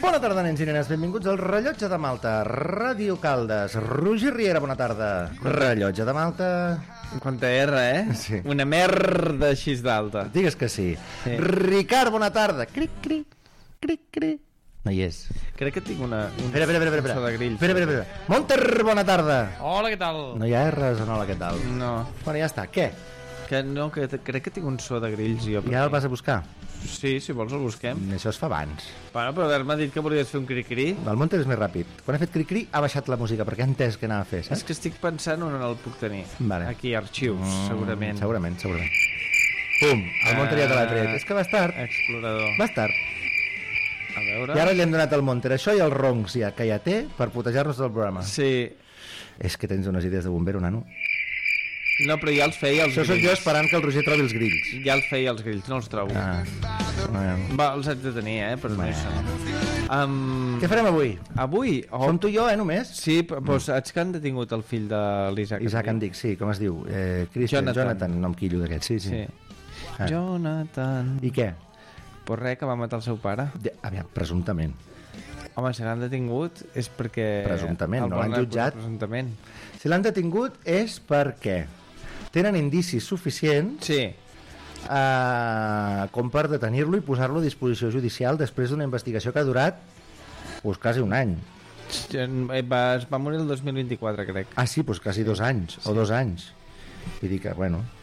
Bona tarda, nens i nenes, benvinguts al Rellotge de Malta, Ràdio Caldes. Roger Riera, bona tarda. Rellotge de Malta. Quanta R, eh? Sí. Una merda així d'alta. Digues que sí. Ricard, bona tarda. Cric, cric, cric, cric. No hi és. Crec que tinc un Espera. so de grills. Espera. Monter, bona tarda. Hola, què tal? No hi ha R's o no, què tal? No. Bueno, ja està. Què? Que no, que crec que tinc un so de grills jo. Ja el vas a buscar? Sí, si vols el busquem. Això es fa abans. Bueno, però haver-me dit que volies fer un cri-cri. El Monter és més ràpid. Quan ha fet cri-cri ha baixat la música perquè ha entès que anava a fer, És saps? que estic pensant on el puc tenir. Vale. Aquí, arxius, segurament. Segurament. Pum, el Monter ja te l'ha tret. És que vas tard. Explorador. Vas tard. A veure... I ara li hem donat al Monter això i els roncs ja, que ja té per putejar-nos del programa. Sí. És que tens unes idees de bombero, nano. No, però ja els feia els Això grills. sóc jo esperant que el Roger trobi els grills. Ja els feia els grills, no els trobo. Va, els haig de tenir, però no hi són. Què farem avui? Avui? Som tu i jo, només? Sí, doncs haig que han detingut el fill de l'Isaac. Isaac en dic, sí, com es diu? Jonathan, nom quillo d'aquest, sí. Jonathan. I què? Pues res, que va matar el seu pare. Aviam, presumptament. Home, si l'han detingut és perquè... Presumptament, no l'han jutjat. Presumptament. Si l'han detingut és perquè tenen indicis suficients com per detenir-lo i posar-lo a disposició judicial després d'una investigació que ha durat quasi un any. Es va morir el 2024, crec. Ah, sí, quasi 2 anys, o 2 anys. Vull dir que, bueno,